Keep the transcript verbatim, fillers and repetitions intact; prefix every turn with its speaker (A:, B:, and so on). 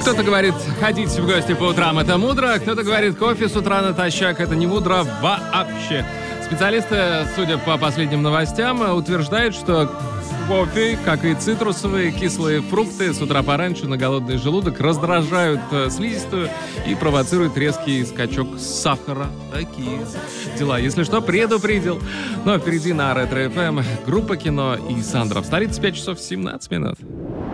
A: Кто-то говорит, ходите в гости по утрам, это мудро, кто-то говорит, кофе с утра натощак, это не мудро вообще. Специалисты, судя по последним новостям, утверждают, что кофе, как и цитрусовые кислые фрукты, с утра пораньше на голодный желудок раздражают слизистую и провоцируют резкий скачок сахара. Такие дела. Если что, предупредил. Но впереди на Ретро-эф эм группа «Кино» и Сандра. В столице пять часов семнадцать минут.